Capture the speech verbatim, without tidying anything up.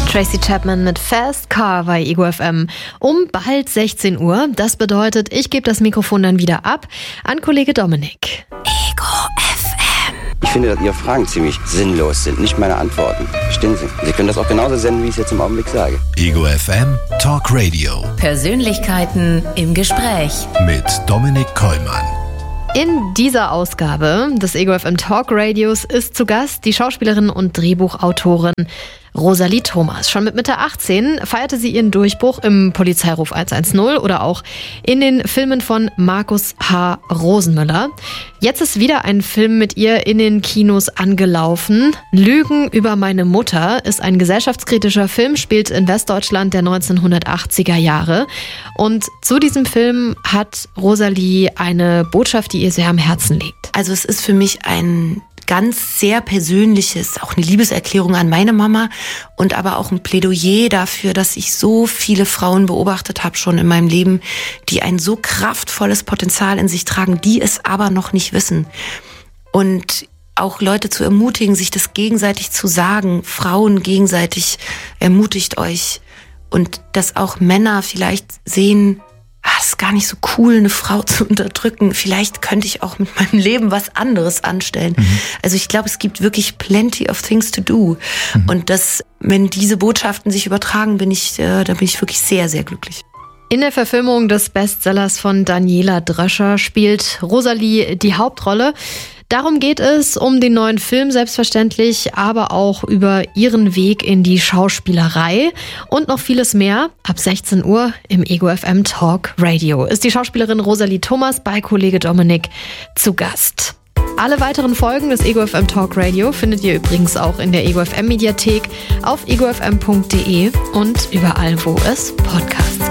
Tracy Chapman mit Fast Car bei Ego F M um bald sechzehn Uhr. Das bedeutet, ich gebe das Mikrofon dann wieder ab an Kollege Dominik. Ego F M. Ich finde, dass Ihre Fragen ziemlich sinnlos sind, nicht meine Antworten. Verstehen Sie? Sie können das auch genauso senden, wie ich es jetzt im Augenblick sage. Ego F M Talk Radio. Persönlichkeiten im Gespräch. Mit Dominik Kollmann. In dieser Ausgabe des Ego F M Talk Radios ist zu Gast die Schauspielerin und Drehbuchautorin Rosalie Thomas. Schon mit Mitte achtzehn feierte sie ihren Durchbruch im Polizeiruf hundertzehn oder auch in den Filmen von Markus H. Rosenmüller. Jetzt ist wieder ein Film mit ihr in den Kinos angelaufen. Lügen über meine Mutter ist ein gesellschaftskritischer Film, spielt in Westdeutschland der neunzehnhundertachtziger Jahre. Und zu diesem Film hat Rosalie eine Botschaft, die ihr sehr am Herzen liegt. Also es ist für mich ein ganz sehr persönliches, auch eine Liebeserklärung an meine Mama und aber auch ein Plädoyer dafür, dass ich so viele Frauen beobachtet habe schon in meinem Leben, die ein so kraftvolles Potenzial in sich tragen, die es aber noch nicht wissen. Und auch Leute zu ermutigen, sich das gegenseitig zu sagen, Frauen gegenseitig, ermutigt euch. Und dass auch Männer vielleicht sehen, ah, es ist gar nicht so cool, eine Frau zu unterdrücken. Vielleicht könnte ich auch mit meinem Leben was anderes anstellen. Mhm. Also ich glaube, es gibt wirklich plenty of things to do. Mhm. Und das, wenn diese Botschaften sich übertragen, bin ich, äh, da bin ich wirklich sehr, sehr glücklich. In der Verfilmung des Bestsellers von Daniela Dröscher spielt Rosalie die Hauptrolle. Darum geht es um den neuen Film selbstverständlich, aber auch über ihren Weg in die Schauspielerei und noch vieles mehr. Ab sechzehn Uhr im Ego F M Talk Radio ist die Schauspielerin Rosalie Thomas bei Kollege Dominik zu Gast. Alle weiteren Folgen des Ego F M Talk Radio findet ihr übrigens auch in der Ego F M Mediathek auf ego f m punkt d e und überall, wo es Podcasts gibt.